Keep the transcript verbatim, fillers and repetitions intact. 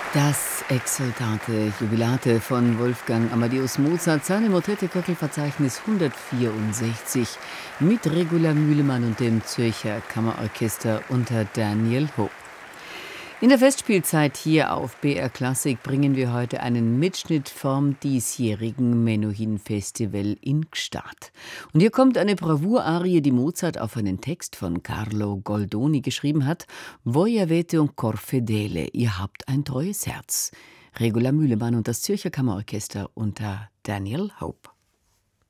Das exsultante Jubilate von Wolfgang Amadeus Mozart, seine Motette-Köckel-Verzeichnis hundertvierundsechzig mit Regula Mühlemann und dem Zürcher Kammerorchester unter Daniel Ho. In der Festspielzeit hier auf B R Klassik bringen wir heute einen Mitschnitt vom diesjährigen Menuhin-Festival in Gstaad. Und hier kommt eine Bravour-Arie, die Mozart auf einen Text von Carlo Goldoni geschrieben hat. Voi avete un cor fedele, ihr habt ein treues Herz. Regula Mühlemann und das Zürcher Kammerorchester unter Daniel Hope.